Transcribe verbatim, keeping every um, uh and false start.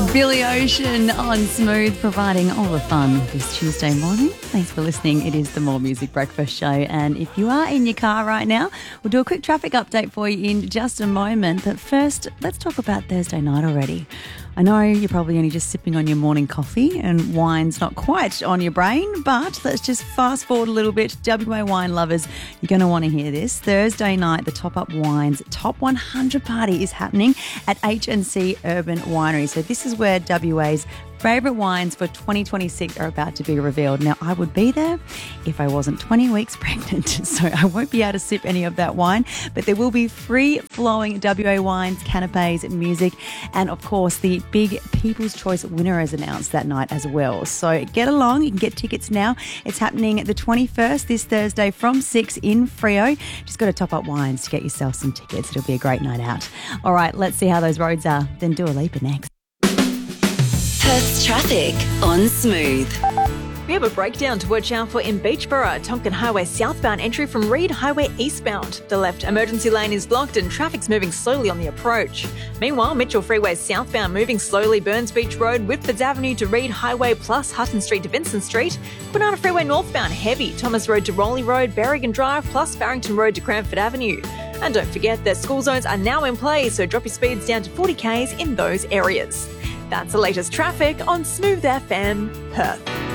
Billy Ocean on Smooth, providing all the fun this Tuesday morning. Thanks for listening. It is the More Music Breakfast Show. And if you are in your car right now, we'll do a quick traffic update for you in just a moment. But first, let's talk about Thursday night already. I know you're probably only just sipping on your morning coffee and wine's not quite on your brain, but let's just fast forward a little bit. W A wine lovers, you're going to want to hear this. Thursday night, the Top Up Wines Top one hundred party is happening at H and C Urban Winery. So this is where W A's favourite wines for twenty twenty-six are about to be revealed. Now, I would be there if I wasn't twenty weeks pregnant, so I won't be able to sip any of that wine, but there will be free-flowing W A wines, canapes, music, and of course, the big People's Choice winner is announced that night as well. So get along. You can get tickets now. It's happening the twenty-first, this Thursday from six in Freo. Just go to Top Up Wines to get yourself some tickets. It'll be a great night out. All right, let's see how those roads are. Then Dua Lipa next. Perth's traffic on Smooth. We have a breakdown to watch out for in Beachborough, Tompkin Highway southbound entry from Reed Highway eastbound. The left emergency lane is blocked and traffic's moving slowly on the approach. Meanwhile, Mitchell Freeway southbound moving slowly Burns Beach Road, Whitfords Avenue to Reed Highway plus Hutton Street to Vincent Street. Kwinana Freeway northbound heavy, Thomas Road to Rowley Road, Berrigan Drive plus Barrington Road to Cranford Avenue. And don't forget that school zones are now in place, so drop your speeds down to forty kays in those areas. That's the latest traffic on Smooth F M Perth.